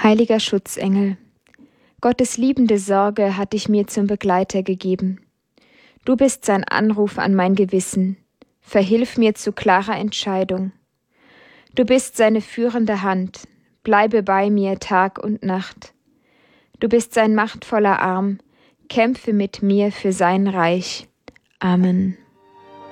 Heiliger Schutzengel, Gottes liebende Sorge hat dich mir zum Begleiter gegeben. Du bist sein Anruf an mein Gewissen, verhilf mir zu klarer Entscheidung. Du bist seine führende Hand, bleibe bei mir Tag und Nacht. Du bist sein machtvoller Arm, kämpfe mit mir für sein Reich. Amen.